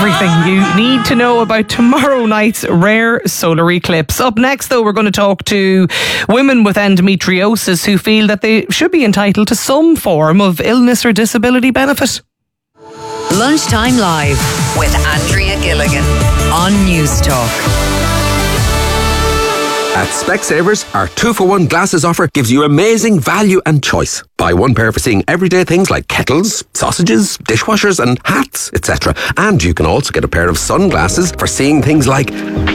everything you need to know about tomorrow night's rare solar eclipse. Up next, though, we're going to talk to women with endometriosis who feel that they should be entitled to some form of illness or disability benefit. Lunchtime Live with Andrea Gilligan on News Talk. At Specsavers, our 2-for-1 glasses offer gives you amazing value and choice. Buy one pair for seeing everyday things like kettles, sausages, dishwashers and hats, etc. And you can also get a pair of sunglasses for seeing things like...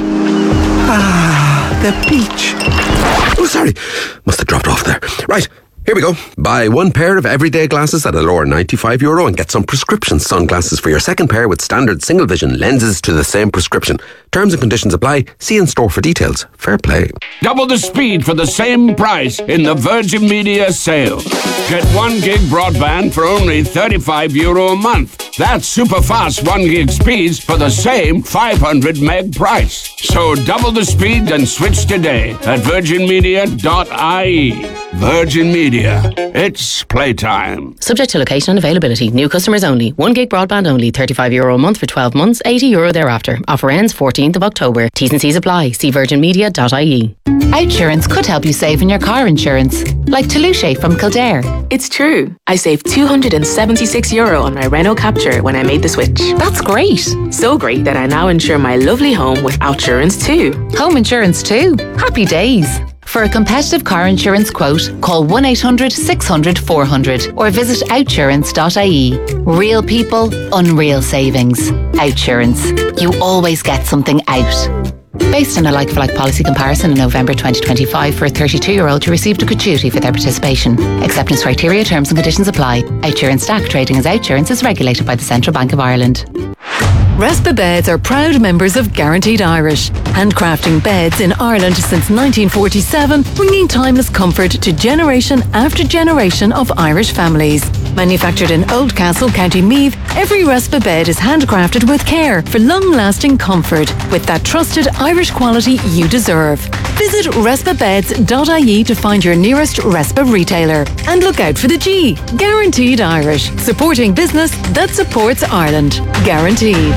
the beach. Oh, sorry. Must have dropped off there. Right. Here we go. Buy one pair of everyday glasses at a lower €95 and get some prescription sunglasses for your second pair with standard single vision lenses to the same prescription. Terms and conditions apply. See in store for details. Fair play. Double the speed for the same price in the Virgin Media sale. Get 1 gig broadband for only €35 a month. That's super fast 1 gig speeds for the same 500 meg price. So double the speed and switch today at virginmedia.ie. Virgin Media. It's playtime. Subject to location and availability. New customers only. 1 gig broadband only. €35 a month for 12 months. €80 thereafter. Offer ends 14th of October. T's and C's apply. See virginmedia.ie. Outsurance could help you save on your car insurance. Like Toulouse from Kildare. It's true. I saved €276 on my Renault Capture when I made the switch. That's great. So great that I now insure my lovely home with Outsurance too. Home insurance too. Happy days. For a competitive car insurance quote, call 1-800-600-400 or visit outsurance.ie. Real people, unreal savings. Outsurance. You always get something out. Based on a like-for-like policy comparison in November 2025 for a 32-year-old who received a gratuity for their participation. Acceptance criteria, terms and conditions apply. Outsurance DAC trading as Outsurance is regulated by the Central Bank of Ireland. Respa Beds are proud members of Guaranteed Irish, handcrafting beds in Ireland since 1947, bringing timeless comfort to generation after generation of Irish families. Manufactured in Oldcastle, County Meath, every Respa bed is handcrafted with care for long-lasting comfort with that trusted Irish quality you deserve. Visit respabeds.ie to find your nearest Respa retailer. And look out for the G, Guaranteed Irish, supporting business that supports Ireland. Guaranteed.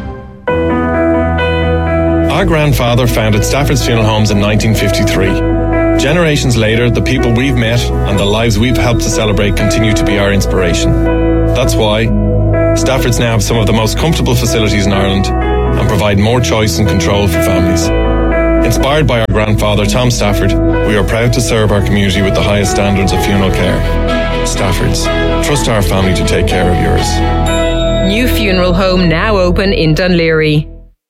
Our grandfather founded Stafford's Funeral Homes in 1953. Generations later, the people we've met and the lives we've helped to celebrate continue to be our inspiration. That's why Stafford's now have some of the most comfortable facilities in Ireland and provide more choice and control for families. Inspired by our grandfather, Tom Stafford, we are proud to serve our community with the highest standards of funeral care. Stafford's. Trust our family to take care of yours. New funeral home now open in Dunleary.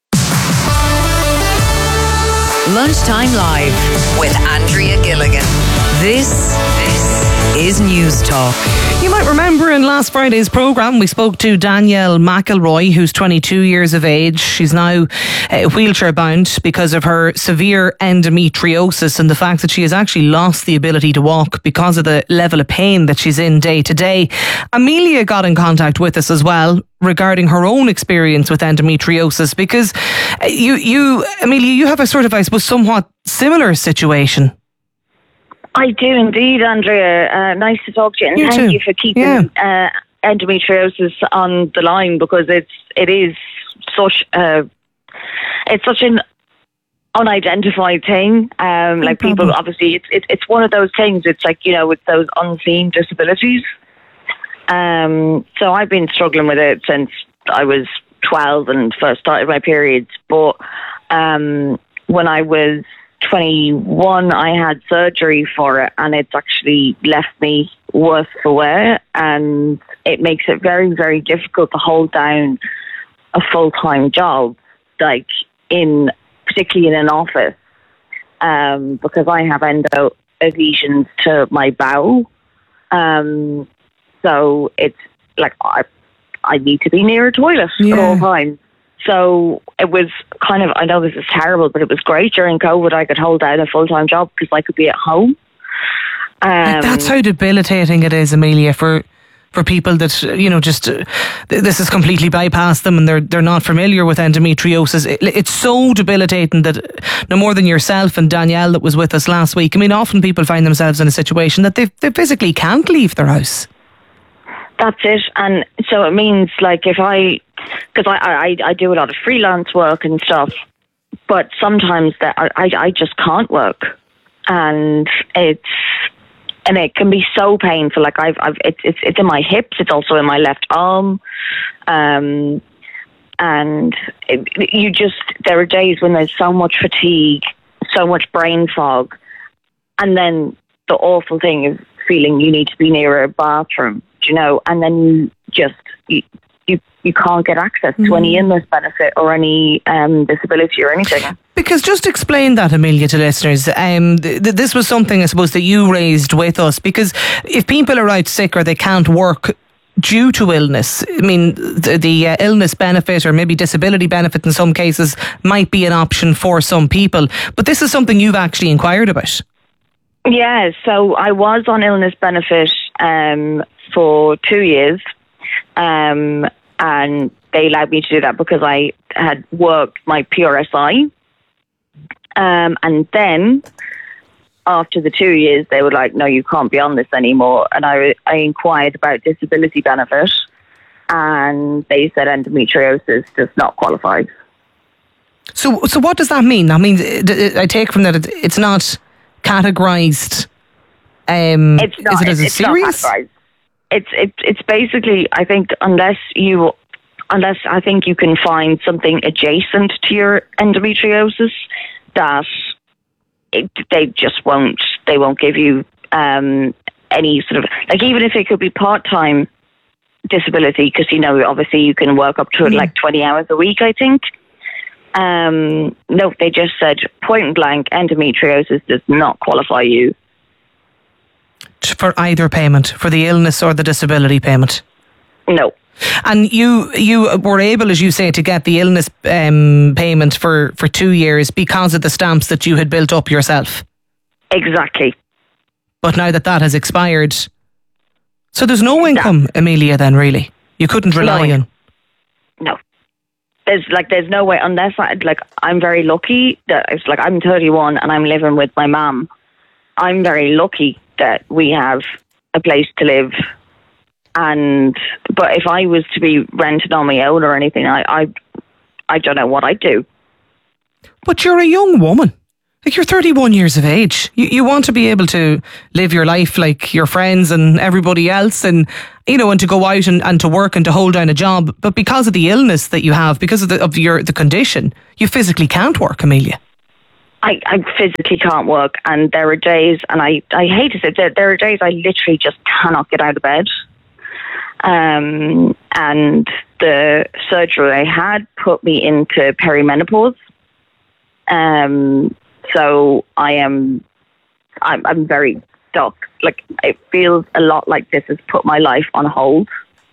Lunchtime Live with Andrea Gilligan. This is News Talk. You might remember in last Friday's programme we spoke to Danielle McElroy, who's 22 years of age. She's now wheelchair bound because of her severe endometriosis and the fact that she has actually lost the ability to walk because of the level of pain that she's in day to day. Amelia got in contact with us as well regarding her own experience with endometriosis, because Amelia, you have a sort of, I suppose, somewhat similar situation. I do indeed, Andrea. Nice to talk to you, and thank you for keeping endometriosis on the line, because it is such an unidentified thing. Like people, obviously, it's one of those things. It's like, you know, with those unseen disabilities. So I've been struggling with it since I was 12 and first started my periods. But when I was 21, I had surgery for it, and it's actually left me worse for wear, and it makes it very, very difficult to hold down a full-time job, like particularly in an office, because I have endo adhesions to my bowel. So it's like I need to be near a toilet at all times. So it was kind of, I know this is terrible, but it was great during COVID. I could hold down a full-time job because I could be at home. That's how debilitating it is, Amelia, for people that, you know, just this has completely bypassed them and they're not familiar with endometriosis. It's so debilitating that no more than yourself and Danielle that was with us last week. I mean, often people find themselves in a situation that they physically can't leave their house. That's it. And so it means, like, if I because I do a lot of freelance work and stuff, but sometimes that I just can't work, and it can be so painful. Like it's in my hips, it's also in my left arm, and there are days when there's so much fatigue, so much brain fog, and then the awful thing is feeling you need to be near a bathroom, and then you can't get access to any illness benefit or any disability or anything. Because just explain that, Amelia, to listeners. This was something, I suppose, that you raised with us, because if people are out sick or they can't work due to illness, I mean, the illness benefit or maybe disability benefit in some cases might be an option for some people. But this is something you've actually inquired about. Yeah, so I was on illness benefit for 2 years, and they allowed me to do that because I had worked my PRSI. And then after the 2 years, they were like, no, you can't be on this anymore. And I inquired about disability benefit, and they said endometriosis does not qualify. So what does that mean? I mean, I take from that it's not categorised. It's not. Is it as a serious? Not categorised. It's basically, I think, unless I think you can find something adjacent to your endometriosis, that they won't give you any sort of, like, even if it could be part-time disability, because obviously you can work up to like 20 hours a week, I think. No, they just said point blank, endometriosis does not qualify you for either payment, for the illness or the disability payment. No. And you were able, as you say, to get the illness payment for 2 years because of the stamps that you had built up yourself. Exactly. But now that has expired, so there's no income, Amelia, then, really? You couldn't rely on? No. There's no way, unless I'm very lucky that it's like I'm 31 and I'm living with my mum. I'm very lucky that we have a place to live. But if I was to be rented on my own or anything, I don't know what I'd do. But you're a young woman. Like, you're 31 years of age. You want to be able to live your life like your friends and everybody else, and and to go out and to work and to hold down a job. But because of the illness that you have, because of the condition, you physically can't work, Amelia. I physically can't work, and there are days, and I hate to say it, there are days I literally just cannot get out of bed. And the surgery I had put me into perimenopause. So I'm very stuck. Like, it feels a lot like this has put my life on hold.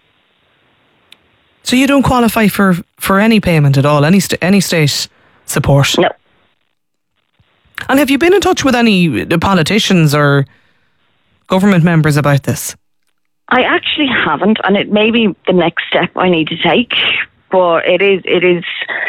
So you don't qualify for any payment at all, any state support? No. And have you been in touch with any politicians or government members about this? I actually haven't, and it may be the next step I need to take. But it's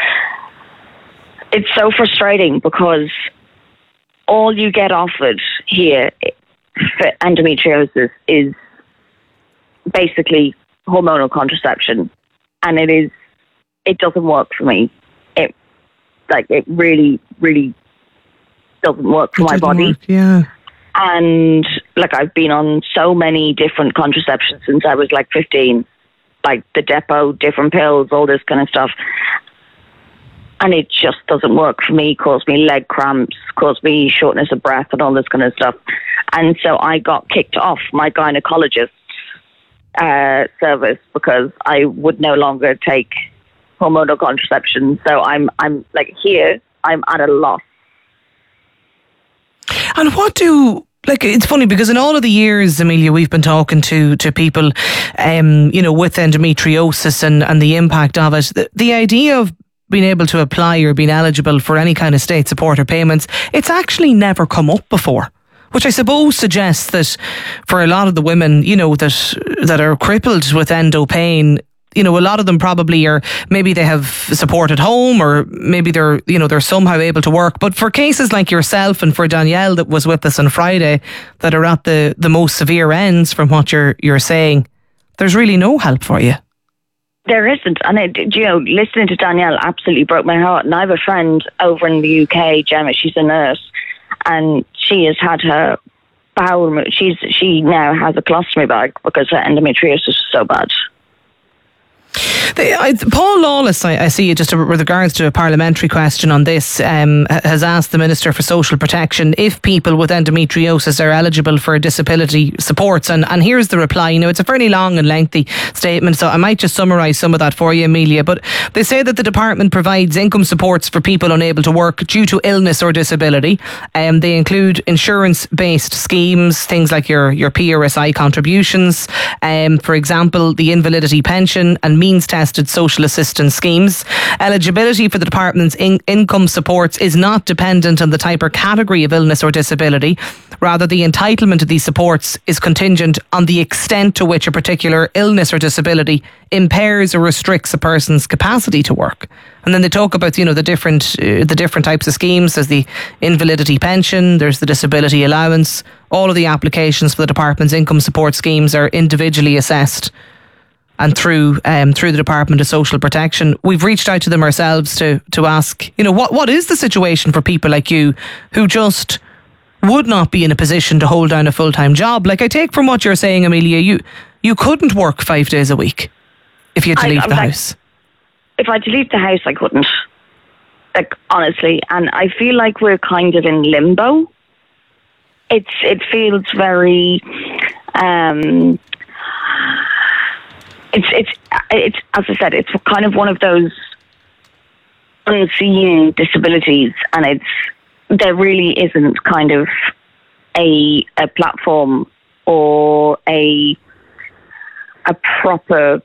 so frustrating because all you get offered here for endometriosis is basically hormonal contraception, and it doesn't work for me. It really, really doesn't work for my body. Yeah. And I've been on so many different contraceptions since I was 15, like the depot, different pills, all this kind of stuff. And it just doesn't work for me, caused me leg cramps, caused me shortness of breath and all this kind of stuff. And so I got kicked off my gynecologist service because I would no longer take hormonal contraception. So I'm here, I'm at a loss. And it's funny because in all of the years, Amelia, we've been talking to people, with endometriosis and the impact of it. The idea of being able to apply or being eligible for any kind of state support or payments, it's actually never come up before. Which I suppose suggests that for a lot of the women, that are crippled with endo pain, a lot of them probably are, maybe they have support at home, or maybe they're somehow able to work. But for cases like yourself and for Danielle that was with us on Friday, that are at the most severe ends from what you're saying, there's really no help for you. There isn't. And, listening to Danielle absolutely broke my heart. And I have a friend over in the UK, Gemma, she's a nurse, and she has had her bowel removed. She now has a colostomy bag because her endometriosis is so bad. Paul Lawless, I see, just with regards to a parliamentary question on this, has asked the Minister for Social Protection if people with endometriosis are eligible for disability supports. And here's the reply. It's a fairly long and lengthy statement, so I might just summarise some of that for you, Amelia. But they say that the department provides income supports for people unable to work due to illness or disability. They include insurance-based schemes, things like your PRSI contributions, for example, the invalidity pension and means-tested social assistance schemes. Eligibility for the department's income supports is not dependent on the type or category of illness or disability. Rather, the entitlement to these supports is contingent on the extent to which a particular illness or disability impairs or restricts a person's capacity to work. And then they talk about, the different types of schemes. There's the invalidity pension, there's the disability allowance. All of the applications for the department's income support schemes are individually assessed and through the Department of Social Protection. We've reached out to them ourselves to ask, what is the situation for people like you who just would not be in a position to hold down a full-time job? Like, I take from what you're saying, Amelia, you couldn't work 5 days a week if you had to leave the house. If I had to leave the house, I couldn't. Like, honestly. And I feel like we're kind of in limbo. It feels very... It's as I said, it's kind of one of those unseen disabilities, and there really isn't kind of a platform or a proper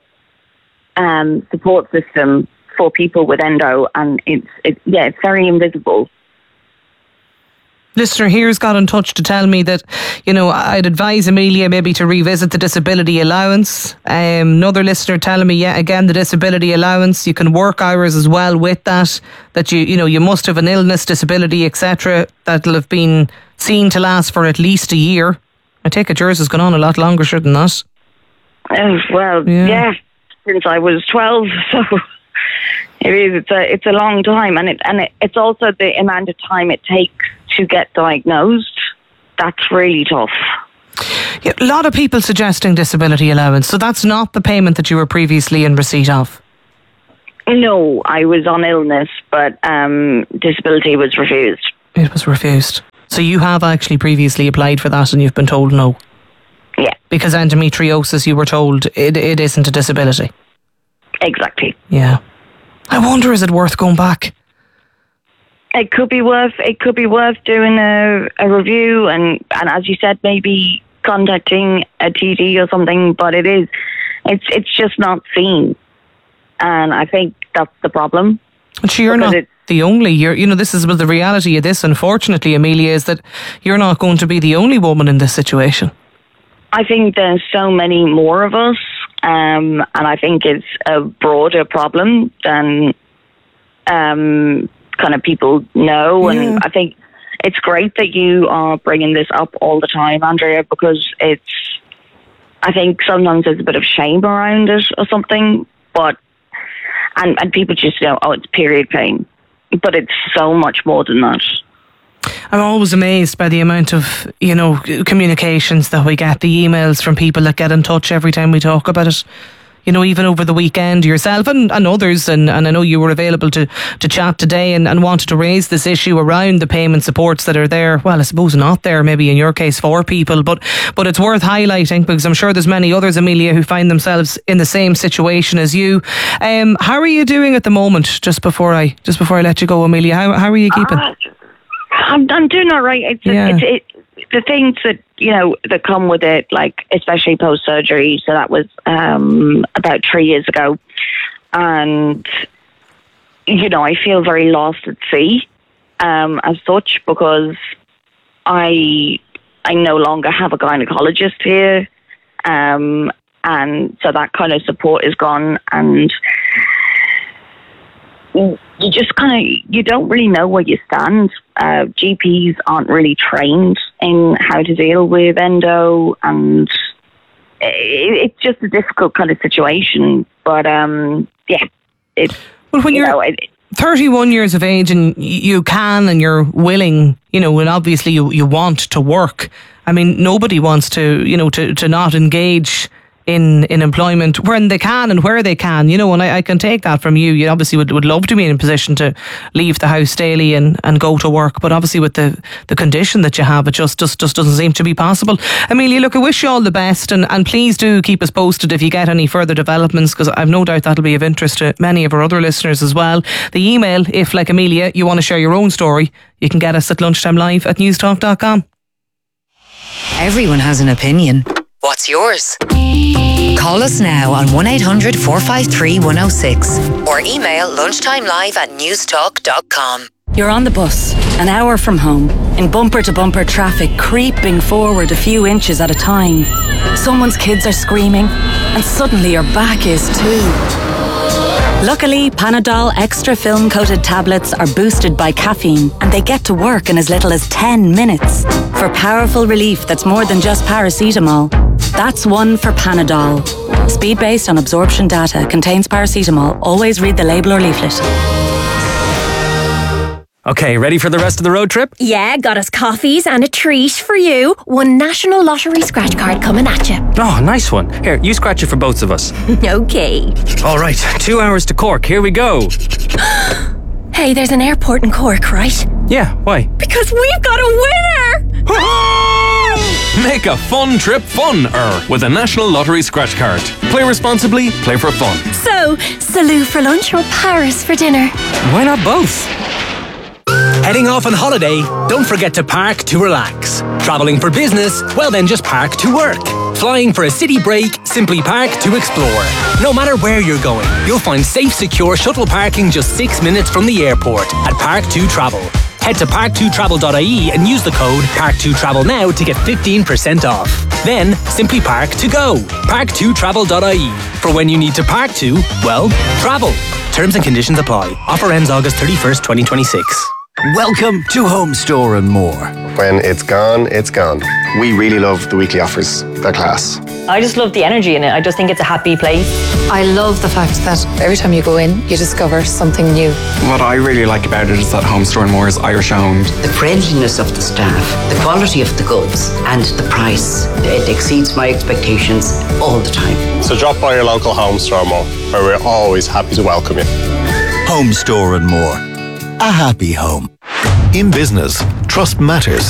support system for people with endo, and it's very invisible. Listener here's got in touch to tell me that, I'd advise Amelia maybe to revisit the disability allowance. Another listener telling me, again, the disability allowance, you can work hours as well with that you must have an illness, disability, etc. that'll have been seen to last for at least a year. I take it yours has gone on a lot longer, shouldn't that? Yeah, since I was 12, so... It's a long time, and it's also the amount of time it takes to get diagnosed. That's really tough. Yeah, a lot of people suggesting disability allowance, so that's not the payment that you were previously in receipt of? No, I was on illness, but disability was refused. It was refused. So you have actually previously applied for that and you've been told no? Yeah. Because endometriosis, you were told it isn't a disability? Exactly. Yeah. I wonder, is it worth going back? It could be worth doing a review and as you said, maybe contacting a TD or something, but it's just not seen. And I think that's the problem. And so you're not the only, this is the reality of this, unfortunately, Amelia, is that you're not going to be the only woman in this situation. I think there's so many more of us. And I think it's a broader problem than kind of people know. Yeah. And I think it's great that you are bringing this up all the time, Andrea, because I think sometimes there's a bit of shame around it or something, but and people just know, it's period pain. But it's so much more than that. I'm always amazed by the amount of, communications that we get, the emails from people that get in touch every time we talk about it. Even over the weekend, yourself and others, and I know you were available to chat today and wanted to raise this issue around the payment supports that are there. Well, I suppose not there, maybe in your case for people, but it's worth highlighting because I'm sure there's many others, Amelia, who find themselves in the same situation as you. How are you doing at the moment? Just before I let you go, Amelia, how are you keeping? I'm doing all right. It's the things that that come with it, like especially post surgery. So that was about 3 years ago, and I feel very lost at sea as such because I no longer have a gynecologist here, and so that kind of support is gone, and you just you don't really know where you stand. GPs aren't really trained in how to deal with endo, and it's just a difficult kind of situation. But it's when you're 31 years of age and you can and you're willing, and obviously you want to work. I mean, nobody wants to, to not engage in employment when they can and where they can, and I can take that from you. You obviously would love to be in a position to leave the house daily and go to work, but obviously with the condition that you have, it just doesn't seem to be possible. Amelia, look, I wish you all the best, and please do keep us posted if you get any further developments, because I've no doubt that'll be of interest to many of our other listeners as well. The email, if like Amelia, you want to share your own story, you can get us at lunchtimelive@newstalk.com. Everyone has an opinion. What's yours? Call us now on 1800 453 106 or email lunchtimelive@newstalk.com. You're on the bus, an hour from home, in bumper-to-bumper traffic, creeping forward a few inches at a time. Someone's kids are screaming, and suddenly your back is too. Luckily, Panadol Extra Film-Coated tablets are boosted by caffeine, and they get to work in as little as 10 minutes. For powerful relief that's more than just paracetamol. That's one for Panadol. Speed based on absorption data, contains paracetamol. Always read the label or leaflet. Okay, ready for the rest of the road trip? Yeah, got us coffees and a treat for you. One National Lottery scratch card coming at you. Oh, nice one. Here, you scratch it for both of us. Okay. All right, 2 hours to Cork. Here we go. Hey, there's an airport in Cork, right? Yeah, why? Because we've got a winner! Make a fun trip fun-er with a National Lottery scratch card. Play responsibly, play for fun. So, Salou for lunch or Paris for dinner? Why not both? Heading off on holiday? Don't forget to park to relax. Travelling for business? Well then just park to work. Flying for a city break? Simply park to explore. No matter where you're going, you'll find safe, secure shuttle parking just 6 minutes from the airport at Park2Travel. Head to park2travel.ie and use the code Park2Travel now to get 15% off. Then, simply park to go. Park2travel.ie. For when you need to park to, well, travel. Terms and conditions apply. Offer ends August 31st, 2026. Welcome to Home Store and More. When it's gone, it's gone. We really love the weekly offers. They're class. I just love the energy in it. I just think it's a happy place. I love the fact that every time you go in, you discover something new. What I really like about it is that Home Store and More is Irish owned. The friendliness of the staff, the quality of the goods, and the price. It exceeds my expectations all the time. So drop by your local Home Store and More, where we're always happy to welcome you. Home Store and More. A happy home. In business, trust matters.